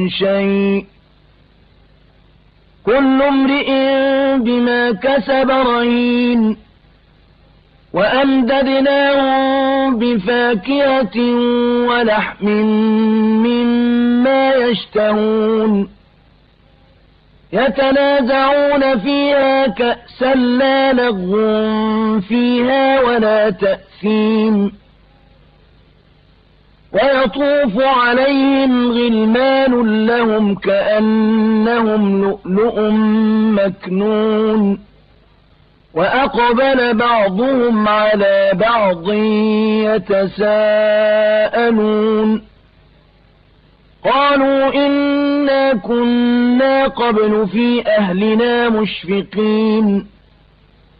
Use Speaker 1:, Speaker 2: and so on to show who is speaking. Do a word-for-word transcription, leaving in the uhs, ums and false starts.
Speaker 1: شيء كل امرئ بما كسب رهين وأمددناهم بفاكهة ولحم مما يشتهون يتنازعون فيها كأسا لا لغو فيها ولا تأثيم ويطوف عليهم غلمان لهم كأنهم لؤلؤ مكنون وأقبل بعضهم على بعض يتساءلون قالوا إنا كنا قبل في أهلنا مشفقين